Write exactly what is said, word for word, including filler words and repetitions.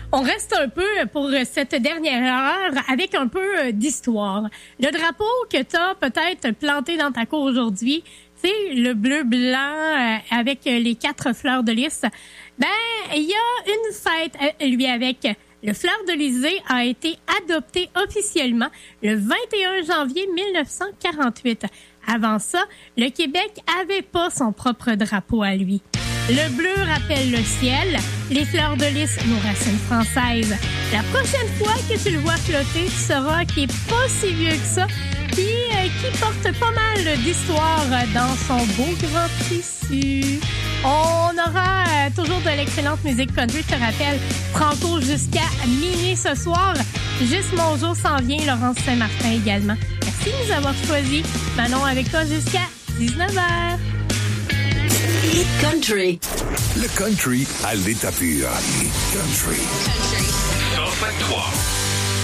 On reste un peu pour cette dernière heure avec un peu d'histoire. Le drapeau que tu as peut-être planté dans ta cour aujourd'hui, c'est le bleu-blanc avec les quatre fleurs de lys. Ben, il y a une fête, lui, avec le fleur-de-lysée a été adopté officiellement le vingt et un janvier mille neuf cent quarante-huit. Avant ça, le Québec avait pas son propre drapeau à lui. Le bleu rappelle le ciel, les fleurs de lys nos racines françaises. La prochaine fois que tu le vois flotter, tu sauras qu'il est pas si vieux que ça, puis euh, qui porte pas mal d'histoire dans son beau grand tissu. On aura euh, toujours de l'excellente musique country, je te rappelle, Franco jusqu'à minuit ce soir. Juste mon jour s'en vient, Laurence Saint-Martin également. Merci de nous avoir choisis. Manon avec toi jusqu'à dix-neuf heures. Hit Country. Le country à l'état pur. Hit Country. Country. Top vingt-trois.